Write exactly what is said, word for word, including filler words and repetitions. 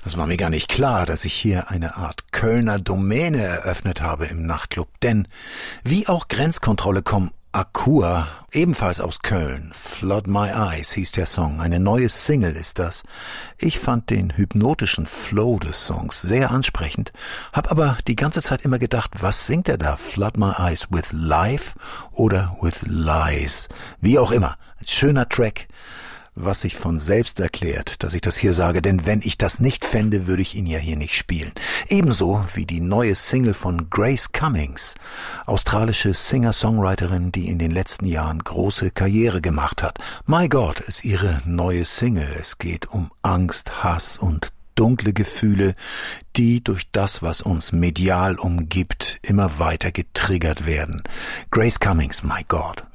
Das war mir gar nicht klar, dass ich hier eine Art Kölner Domäne eröffnet habe im Nachtclub. Denn wie auch Grenzkontrolle kommen Akua, ebenfalls aus Köln. Flood My Eyes hieß der Song. Eine neue Single ist das. Ich fand den hypnotischen Flow des Songs sehr ansprechend, hab aber die ganze Zeit immer gedacht, was singt er da? Flood My Eyes with Life oder with Lies? Wie auch immer. Ein schöner Track, was sich von selbst erklärt, dass ich das hier sage, denn wenn ich das nicht fände, würde ich ihn ja hier nicht spielen. Ebenso wie die neue Single von Grace Cummings, australische Singer-Songwriterin, die in den letzten Jahren große Karriere gemacht hat. My God ist ihre neue Single. Es geht um Angst, Hass und dunkle Gefühle, die durch das, was uns medial umgibt, immer weiter getriggert werden. Grace Cummings, My God.